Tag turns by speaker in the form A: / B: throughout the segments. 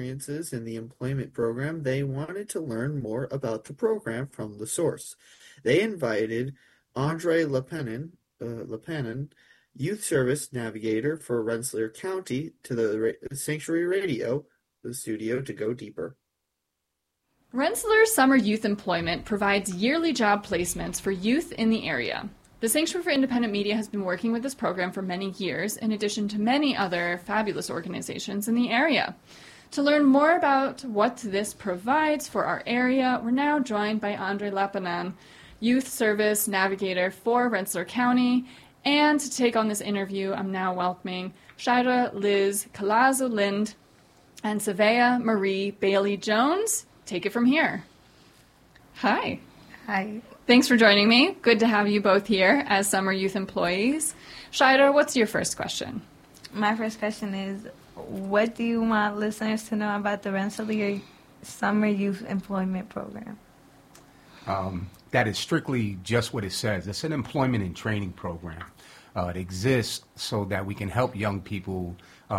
A: experiences in the employment program, they wanted to learn more about the program from the source. They invited Andre Lepanin, Youth Service Navigator for Rensselaer County, to the Sanctuary Radio the studio to go deeper.
B: Rensselaer Summer Youth Employment provides yearly job placements for youth in the area. The Sanctuary for Independent Media has been working with this program for many years, in addition to many other fabulous organizations in the area. To learn more about what this provides for our area, we're now joined by Andre Lapanan, Youth Service Navigator for Rensselaer County. And to take on this interview, I'm now welcoming Shira Liz Calazo Lind and Savea Marie Bailey Jones. Take it from here. Hi.
C: Hi.
B: Thanks for joining me. Good to have you both here as summer youth employees. Shira, what's your first question?
C: My first question is, what do you want listeners to know about the Rensselaer Summer Youth Employment Program?
D: That is strictly just what it says. It's an employment and training program. It exists so that we can help young people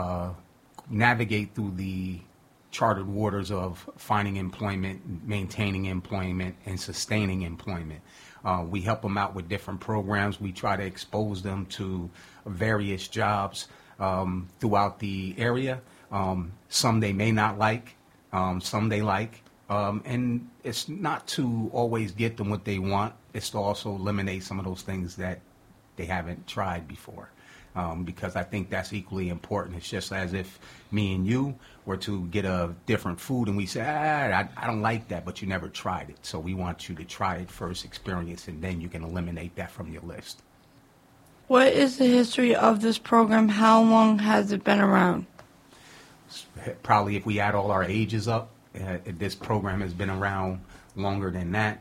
D: navigate through the chartered waters of finding employment, maintaining employment, and sustaining employment. We help them out with different programs. We try to expose them to various jobs throughout the area. Some they may not like, some they like. And it's not to always get them what they want. It's to also eliminate some of those things that they haven't tried before. Because I think that's equally important. It's just as if me and you were to get a different food and we say, I don't like that, but you never tried it. So we want you to try it first, experience, and then you can eliminate that from your list.
E: What is the history of this program? How long has it been around?
D: Probably if we add all our ages up, this program has been around longer than that.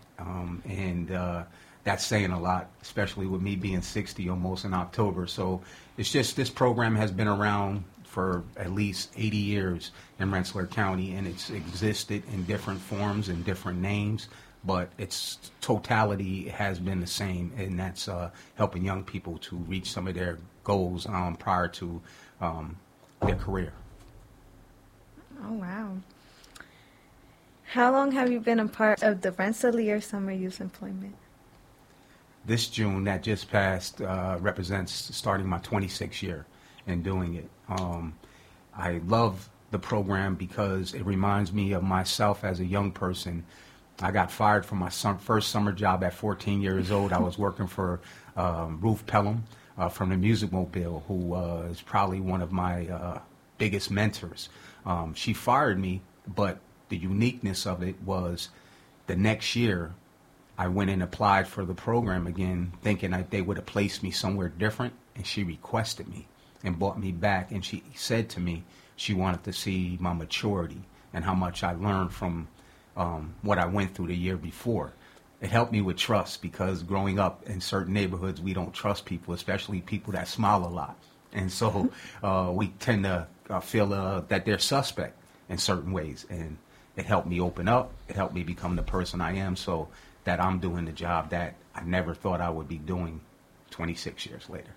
D: That's saying a lot, especially with me being 60 almost in October. So it's just this program has been around for at least 80 years in Rensselaer County, and it's existed in different forms and different names, but its totality has been the same, and that's helping young people to reach some of their goals prior to their career.
C: Oh, wow. How long have you been a part of the Rensselaer Summer Youth Employment?
D: This June that just passed represents starting my 26th year in doing it. I love the program because it reminds me of myself as a young person. I got fired from my first summer job at 14 years old. I was working for Ruth Pelham from the Music Mobile, who was probably one of my biggest mentors. She fired me, but the uniqueness of it was the next year I went and applied for the program again, thinking that they would have placed me somewhere different, and she requested me and brought me back, and she said to me she wanted to see my maturity and how much I learned from what I went through the year before. It helped me with trust, because growing up in certain neighborhoods, we don't trust people, especially people that smile a lot. And so we tend to feel that they're suspect in certain ways, and it helped me open up. It helped me become the person I am, so that I'm doing the job that I never thought I would be doing 26 years later.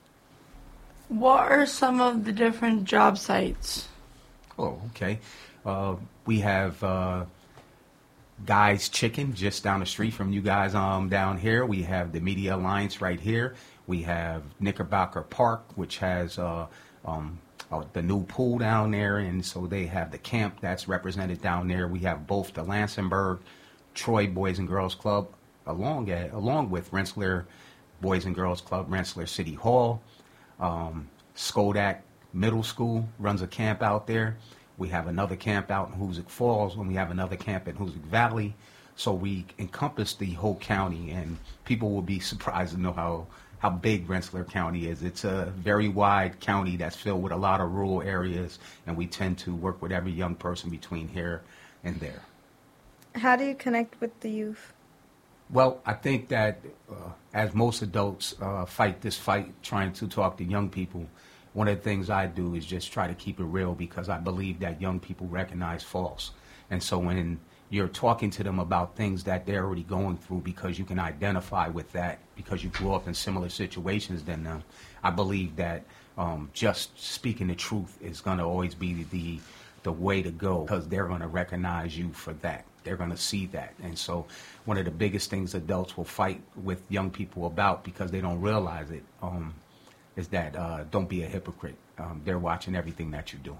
E: What are some of the different job sites?
D: Oh, okay. We have Guy's Chicken just down the street from you guys down here. We have the Media Alliance right here. We have Knickerbocker Park, which has the new pool down there, and so they have the camp that's represented down there. We have both the Lansingburgh Troy Boys and Girls Club, along with Rensselaer Boys and Girls Club, Rensselaer City Hall. Skodak Middle School runs a camp out there. We have another camp out in Hoosick Falls, and we have another camp in Hoosick Valley. So we encompass the whole county, and people will be surprised to know how big Rensselaer County is. It's a very wide county that's filled with a lot of rural areas, and we tend to work with every young person between here and there.
C: How do you connect with the youth?
D: Well, I think that as most adults fight this fight trying to talk to young people, one of the things I do is just try to keep it real, because I believe that young people recognize false. And so when you're talking to them about things that they're already going through, because you can identify with that, because you grew up in similar situations than them, I believe that just speaking the truth is going to always be the way to go, because they're going to recognize you for that. They're going to see that. And so one of the biggest things adults will fight with young people about, because they don't realize it, is that don't be a hypocrite. They're watching everything that you're doing.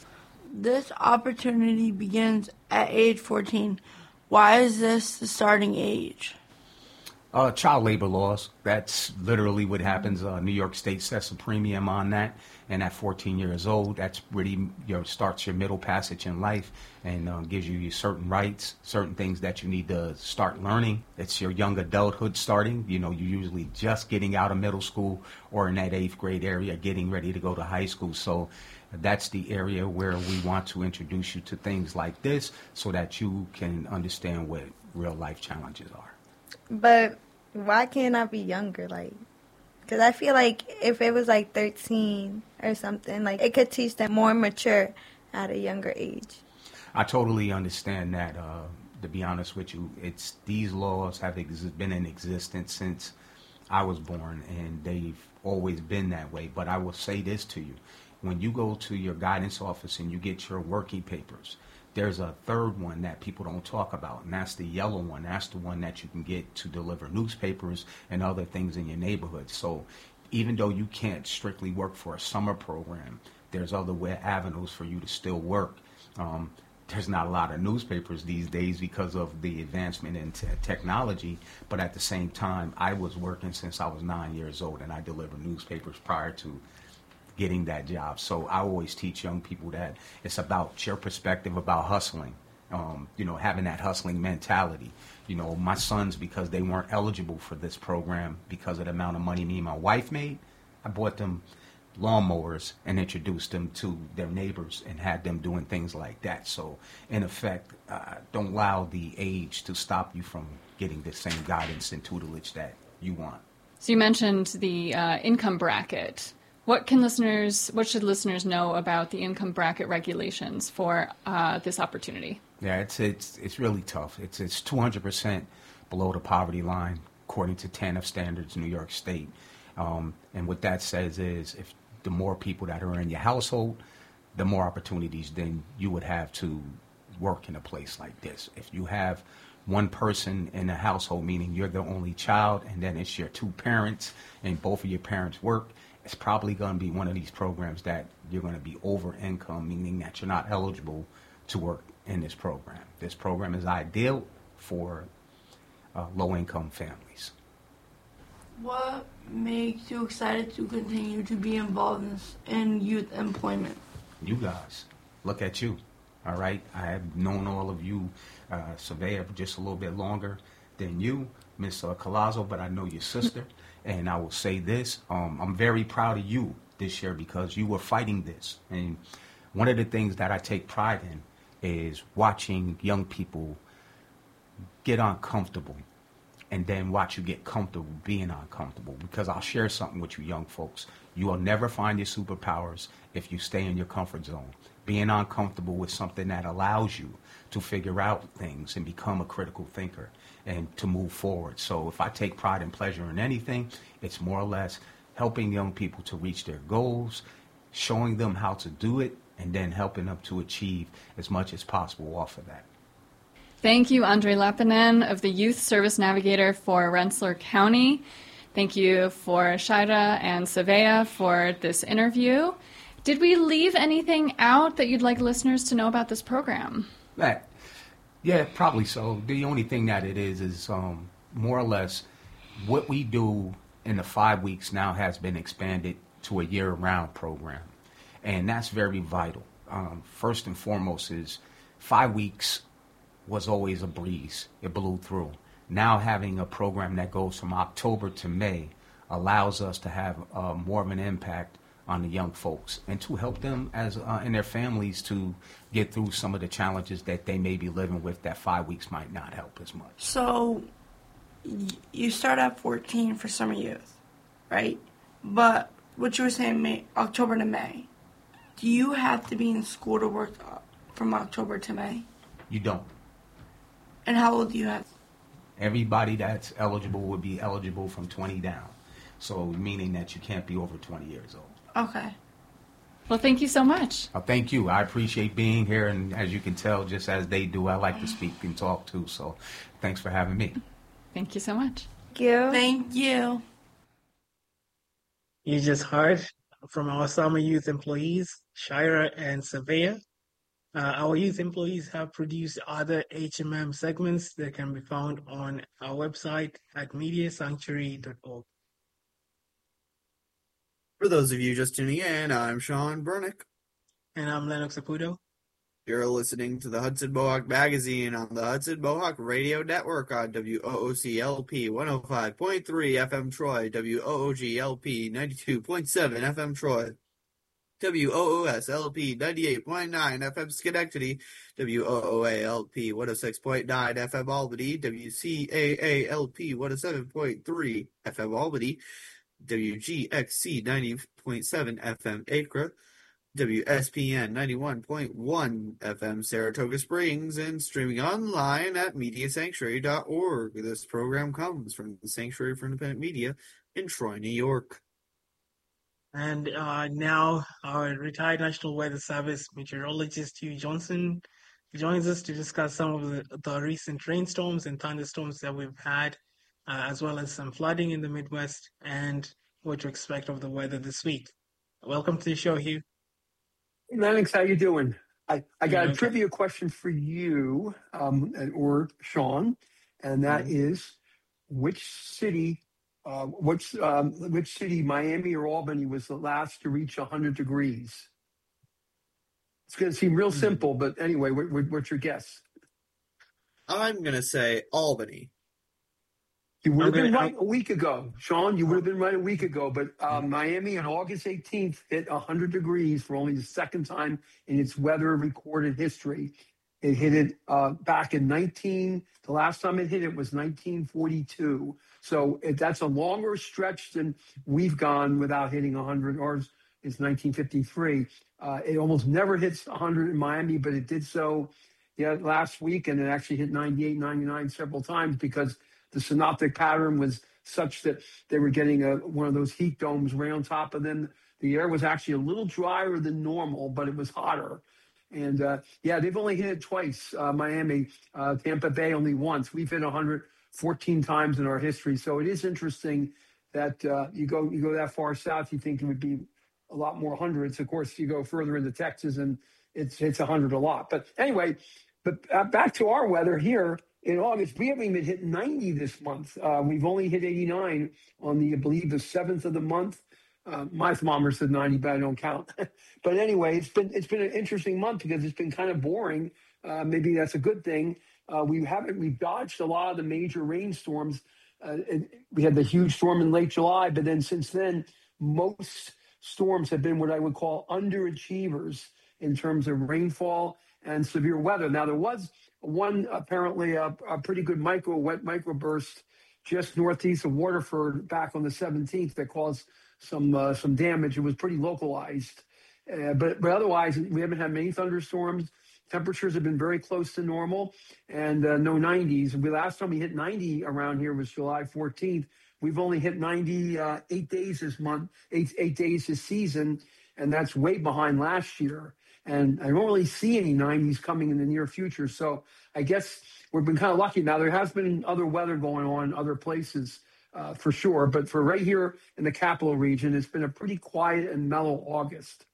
E: This opportunity begins at age 14. Why is this the starting age?
D: Child labor laws. That's literally what happens. New York State sets a premium on that. And at 14 years old, that's really starts your middle passage in life, and gives you certain rights, certain things that you need to start learning. It's your young adulthood starting. You're usually just getting out of middle school or in that 8th grade area, getting ready to go to high school. So that's the area where we want to introduce you to things like this, so that you can understand what real life challenges are.
C: But why can't I be younger? Because I feel like if it was 13 or something, it could teach them more mature at a younger age.
D: I totally understand that. To be honest with you, these laws have been in existence since I was born, and they've always been that way. But I will say this to you. When you go to your guidance office and you get your working papers, there's a third one that people don't talk about, and that's the yellow one. That's the one that you can get to deliver newspapers and other things in your neighborhood. So even though you can't strictly work for a summer program, there's other avenues for you to still work. There's not a lot of newspapers these days because of the advancement in technology, but at the same time, I was working since I was 9 years old, and I delivered newspapers prior to getting that job. So I always teach young people that it's about your perspective about hustling, having that hustling mentality. My sons, because they weren't eligible for this program because of the amount of money me and my wife made, I bought them lawnmowers and introduced them to their neighbors and had them doing things like that. So in effect, don't allow the age to stop you from getting the same guidance and tutelage that you want.
B: So you mentioned the income bracket. What should listeners know about the income bracket regulations for this opportunity? Yeah,
D: it's really tough. It's 200% below the poverty line, according to TANF standards, New York State. And what that says is, if the more people that are in your household, the more opportunities then you would have to work in a place like this. If you have one person in a household, meaning you're the only child, and then it's your two parents, and both of your parents work, it's probably going to be one of these programs that you're going to be over income, meaning that you're not eligible to work in this program. This program is ideal for low-income families.
E: What makes you excited to continue to be involved in youth employment?
D: You guys. Look at you. All right? I have known all of you, Savea, just a little bit longer than you, Miss Collazo, but I know your sister. And I will say this, I'm very proud of you this year because you were fighting this. And one of the things that I take pride in is watching young people get uncomfortable and then watch you get comfortable being uncomfortable. Because I'll share something with you young folks. You will never find your superpowers if you stay in your comfort zone. Being uncomfortable with something that allows you to figure out things and become a critical thinker and to move forward. So if I take pride and pleasure in anything, it's more or less helping young people to reach their goals, showing them how to do it, and then helping them to achieve as much as possible off of that.
B: Thank you, Andre Lapanen of the Youth Service Navigator for Rensselaer County. Thank you for Shaira and Savea for this interview. Did we leave anything out that you'd like listeners to know about this program?
D: Yeah, probably so. The only thing that it is more or less what we do in the 5 weeks now has been expanded to a year-round program. And that's very vital. First and foremost is 5 weeks was always a breeze. It blew through. Now having a program that goes from October to May allows us to have more of an impact on the young folks and to help them as and their families to get through some of the challenges that they may be living with that 5 weeks might not help as much.
E: So you start at 14 for summer youth, right? But what you were saying, October to May, do you have to be in school to work from October to May?
D: You don't.
E: And how old do you have?
D: Everybody that's eligible would be eligible from 20 down. So meaning that you can't be over 20 years old.
E: Okay.
B: Well, thank you so much.
D: Thank you. I appreciate being here, and as you can tell, just as they do, I like to speak and talk too. So thanks for having me.
B: Thank you so much.
C: Thank you.
E: Thank you.
F: You just heard from our summer youth employees, Shira and Savea. Our youth employees have produced other HMM segments that can be found on our website at mediasanctuary.org.
A: For those of you just tuning in, I'm Sean Bernick.
F: And I'm Lennox Aputo.
A: You're listening to the Hudson Mohawk Magazine on the Hudson Mohawk Radio Network on WOOCLP 105.3 FM Troy, WOOGLP 92.7 FM Troy, WOOSLP 98.9 FM Schenectady, WOOALP 106.9 FM Albany, WCAALP 107.3 FM Albany, WGXC 90.7 FM Acre, WSPN 91.1 FM Saratoga Springs, and streaming online at MediaSanctuary.org. This program comes from the Sanctuary for Independent Media in Troy, New York.
F: And now our retired National Weather Service meteorologist Hugh Johnson joins us to discuss some of the recent rainstorms and thunderstorms that we've had, as well as some flooding in the Midwest and what to expect of the weather this week. Welcome to the show, Hugh.
G: Hey, Lennox, how you doing? I got a trivia question for you, or Sean, and that is, which city, Miami or Albany, was the last to reach 100 degrees? It's going to seem real simple, but anyway, what's your guess?
A: I'm going to say Albany.
G: You would have been right a week ago, Sean. You would have been right a week ago. But Miami on August 18th hit 100 degrees for only the second time in its weather recorded history. It hit it back in the last time it hit it was 1942. So that's a longer stretch than we've gone without hitting 100. Ours is 1953. It almost never hits 100 in Miami, but it did so last week, and it actually hit 98, 99 several times because the synoptic pattern was such that they were getting one of those heat domes right on top of them. The air was actually a little drier than normal, but it was hotter. And, they've only hit it twice, Miami. Tampa Bay only once. We've hit 100 14 times in our history. So it is interesting that you go that far south, you think it would be a lot more hundreds. Of course, you go further into Texas, and it's 100 a lot. But anyway, back to our weather here. In August, we haven't even hit 90 this month. We've only hit 89 on I believe, the 7th of the month. My thermometer said 90, but I don't count. But anyway, it's been an interesting month because it's been kind of boring. Maybe that's a good thing. We've dodged a lot of the major rainstorms. We had the huge storm in late July, but then since then, most storms have been what I would call underachievers in terms of rainfall and severe weather. Now, there was one, apparently, a pretty good microburst just northeast of Waterford back on the 17th that caused some damage. It was pretty localized. But otherwise, we haven't had many thunderstorms. Temperatures have been very close to normal, and no 90s. The last time we hit 90 around here was July 14th. We've only hit 90 8 days this month, eight days this season, and that's way behind last year. And I don't really see any 90s coming in the near future. So I guess we've been kind of lucky. Now, there has been other weather going on in other places for sure. But for right here in the capital region, it's been a pretty quiet and mellow August.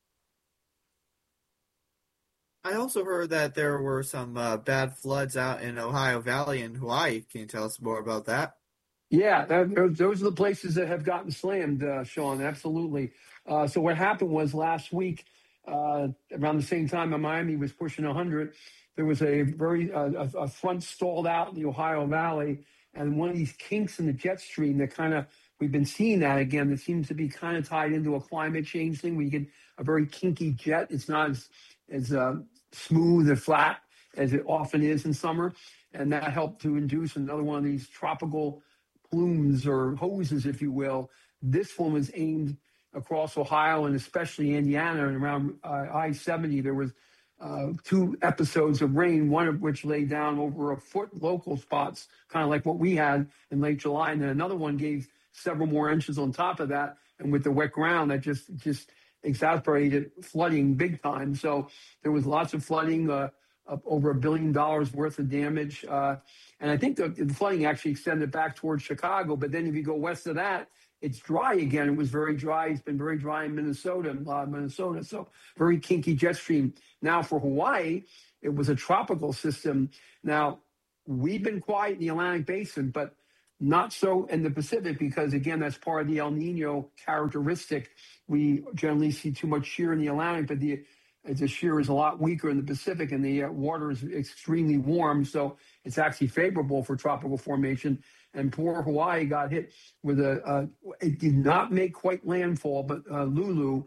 A: I also heard that there were some bad floods out in Ohio Valley and Hawaii. Can you tell us more about that? Yeah,
G: those are the places that have gotten slammed, Sean, absolutely. So what happened was last week, around the same time Miami was pushing 100, there was a front stalled out in the Ohio Valley, and one of these kinks in the jet stream that we've been seeing that again. That seems to be kind of tied into a climate change thing where you get a very kinky jet. It's not as smooth and flat as it often is in summer, and that helped to induce another one of these tropical plumes or hoses, if you will. This one was aimed across Ohio and especially Indiana, and around I-70 there was 2 episodes of rain, one of which laid down over a foot local spots, kind of like what we had in late July, and then another one gave several more inches on top of that. And with the wet ground, that just exacerbated flooding big time. So there was lots of flooding, over $1 billion worth of damage. And I think the flooding actually extended back towards Chicago. But then if you go west of that, it's dry again. It was very dry. It's been very dry in Minnesota, so very kinky jet stream. Now for Hawaii, it was a tropical system. Now, we've been quiet in the Atlantic Basin, but not so in the Pacific because, again, that's part of the El Nino characteristic. We generally see too much shear in the Atlantic, but the shear is a lot weaker in the Pacific, and the water is extremely warm, so it's actually favorable for tropical formation. And poor Hawaii got hit with it did not make quite landfall, but Lulu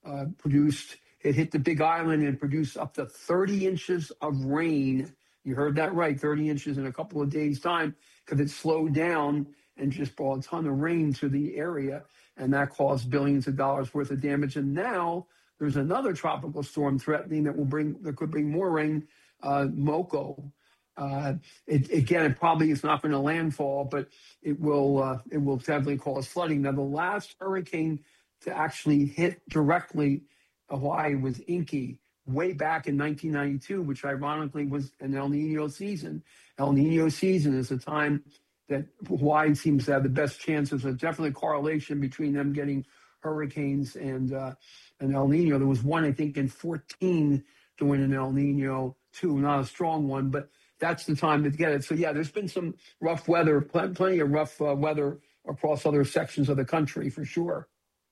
G: it hit the Big Island and produced up to 30 inches of rain. You heard that right, 30 inches in a couple of days' time, because it slowed down and just brought a ton of rain to the area, and that caused billions of dollars worth of damage. And now there's another tropical storm threatening that could bring more rain, Moko. It probably is not going to landfall, but it will definitely cause flooding. Now, the last hurricane to actually hit directly Hawaii was Inky way back in 1992, which ironically was an El Nino season. El Nino season is a time that Hawaii seems to have the best chances. There's definitely a correlation between them getting hurricanes and El Nino. There was one, I think, in 2014 doing an El Nino too, not a strong one, but that's the time to get it. So, yeah, there's been some rough weather, plenty of rough weather across other sections of the country for sure.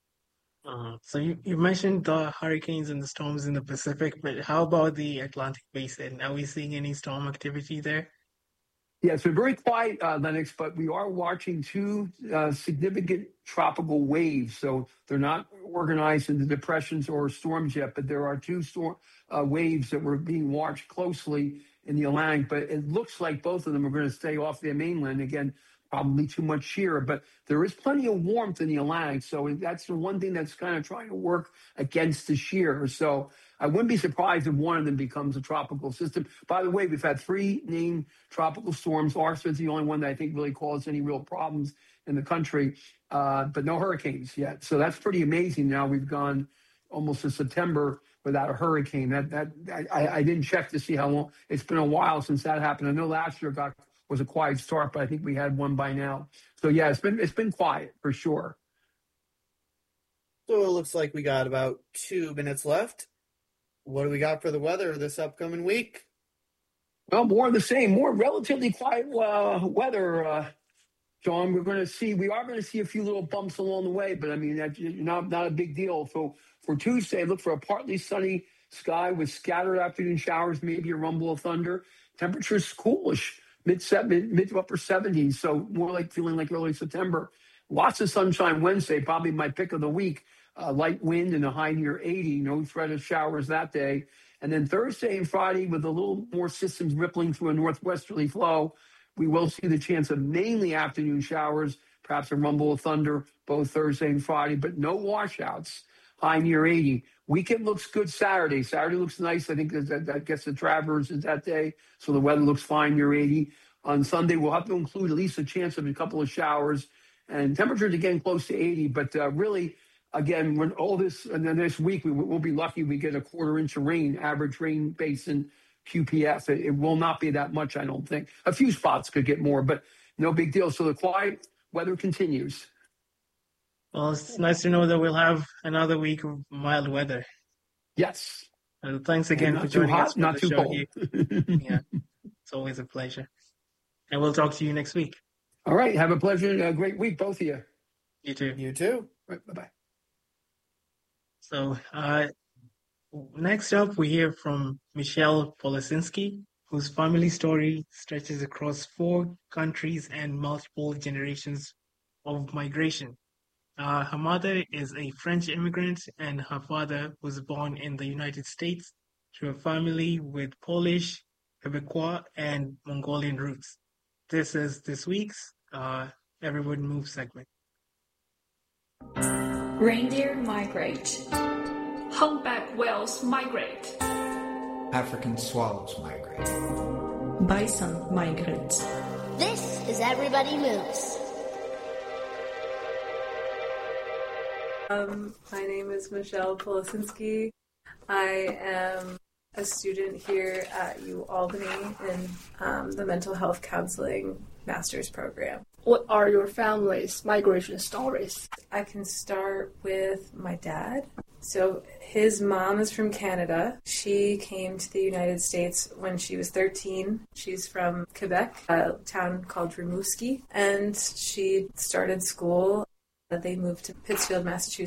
F: So you mentioned the hurricanes and the storms in the Pacific, but how about the Atlantic Basin? Are we seeing any storm activity there?
G: Yeah, it's been very quiet, Lennox, but we are watching two significant tropical waves. So they're not organized into depressions or storms yet, but there are two waves that were being watched closely in the Atlantic. But it looks like both of them are going to stay off their mainland. Again, probably too much shear, but there is plenty of warmth in the Atlantic. So that's the one thing that's kind of trying to work against the shear. So I wouldn't be surprised if one of them becomes a tropical system. By the way, we've had 3 named tropical storms. Ours is the only one that I think really caused any real problems in the country, but no hurricanes yet. So that's pretty amazing. Now we've gone almost to September without a hurricane. I didn't check to see how long. It's been a while since that happened. I know last year was a quiet start, but I think we had one by now. So yeah, it's been quiet for sure.
A: So it looks like we got about 2 minutes left. What do we got for the weather this upcoming week?
G: Well, more of the same, more relatively quiet weather, John. We are going to see a few little bumps along the way, but I mean, that's not a big deal. So for Tuesday, look for a partly sunny sky with scattered afternoon showers, maybe a rumble of thunder. Temperatures coolish. Mid to upper 70s, so more like feeling like early September. Lots of sunshine Wednesday, probably my pick of the week. Light wind and a high near 80, no threat of showers that day. And then Thursday and Friday, with a little more systems rippling through a northwesterly flow, we will see the chance of mainly afternoon showers, perhaps a rumble of thunder, both Thursday and Friday, but no washouts. High near 80. Weekend looks good Saturday. Saturday looks nice. I think that gets the Travers that day, so the weather looks fine near 80. On Sunday, we'll have to include at least a chance of a couple of showers, and temperatures again close to 80. But really, again, when all this, and then this week, we'll be lucky we get a 1/4 inch of rain, average rain basin QPF. It will not be that much, I don't think. A few spots could get more, but no big deal. So the quiet weather continues.
F: Well, it's nice to know that we'll have another week of mild weather.
G: Yes.
F: Thanks again for joining us.
G: Not too cold.
F: Yeah, it's always a pleasure. And we'll talk to you next week.
G: All right. Have a pleasant, great week, both of you.
F: You too.
A: You too.
G: Right, bye-bye.
F: So next up, we hear from Michelle Polisinski, whose family story stretches across 4 countries and multiple generations of migration. Her mother is a French immigrant, and her father was born in the United States to a family with Polish, Quebecois, and Mongolian roots. This is this week's Everyone Move segment.
H: Reindeer migrate.
I: Humpback whales migrate.
J: African swallows migrate.
H: Bison migrates.
K: This is Everybody Moves. My name is Michelle Polosinski. I am a student here at UAlbany in the Mental Health Counseling Master's Program.
I: What are your family's migration stories?
K: I can start with my dad. So his mom is from Canada. She came to the United States when she was 13. She's from Quebec, a town called Rimouski, and she started school. They moved to Pittsfield, Massachusetts